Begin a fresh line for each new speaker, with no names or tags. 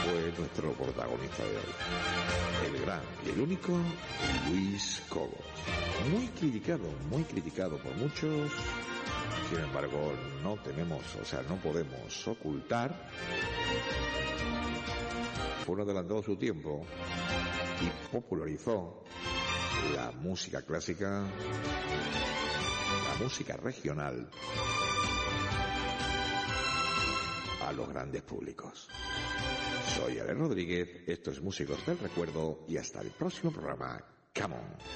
fue nuestro protagonista de hoy. El gran y el único Luis Cobos. Muy criticado por muchos. Sin embargo, no podemos ocultar. Fue un adelantado a su tiempo y popularizó la música clásica, la música regional, a los grandes públicos. Soy Ale Rodríguez, esto es Músicos del Recuerdo y hasta el próximo programa. Come on.